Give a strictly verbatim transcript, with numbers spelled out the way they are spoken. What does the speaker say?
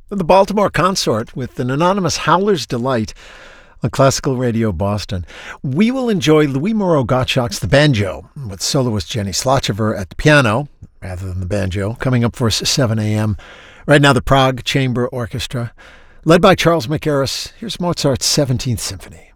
The Baltimore Consort with an anonymous Howler's Delight on Classical Radio Boston. We will enjoy Louis Moreau Gottschalk's The Banjo with soloist Jenny Slochever at the piano, rather than the banjo, coming up for us at seven a.m. Right now, the Prague Chamber Orchestra, led by Charles McGarris. Here's Mozart's seventeenth Symphony.